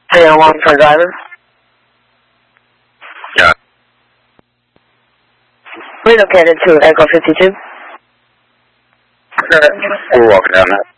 Hey, how long for driving? Yeah. Relocated to Echo 52. We're walking down that.